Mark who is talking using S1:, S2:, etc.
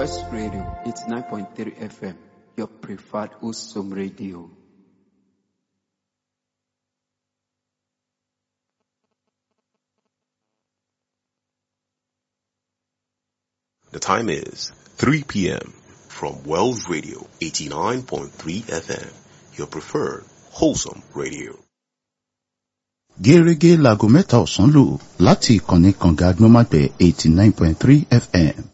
S1: West Radio, it's 9.3 FM, your preferred Usum radio.
S2: The time is 3 p.m. from Wells Radio 89.3 FM, your preferred wholesome radio.
S3: Gẹ́rẹ́gẹ́ láago mẹ́ta ọ̀sán lù láti ìkànnì kànga agbọ́nmágbẹ̀ 89.3 FM.